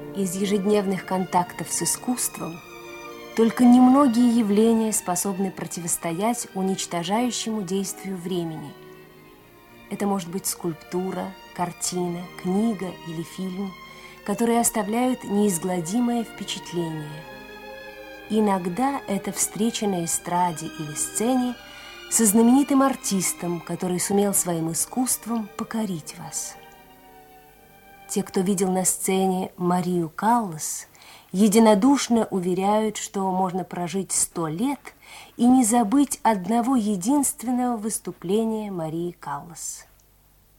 Из ежедневных контактов с искусством только немногие явления способны противостоять уничтожающему действию времени. Это может быть скульптура, картина, книга или фильм, которые оставляют неизгладимое впечатление. Иногда это встреча на эстраде или сцене со знаменитым артистом, который сумел своим искусством покорить вас. Те, кто видел на сцене Марию Каллас, единодушно уверяют, что можно прожить 100 лет и не забыть одного единственного выступления Марии Каллас.